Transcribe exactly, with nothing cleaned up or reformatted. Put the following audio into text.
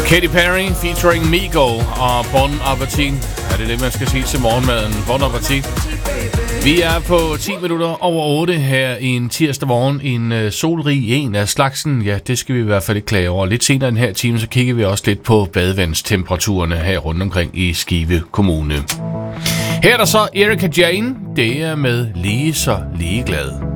Katy Perry featuring Migo og Bon Appetit. Er det det, man skal sige til morgenmaden? Bon Appetit. Vi er på ti minutter over otte her i en tirsdag morgen. En uh, solrig en af slagsen. Ja, det skal vi i hvert fald ikke klage over. Lidt senere i den her time, så kigger vi også lidt på badevandstemperaturerne her rundt omkring i Skive Kommune. Her er der så Erika Jane. Det er med Lige så ligeglad.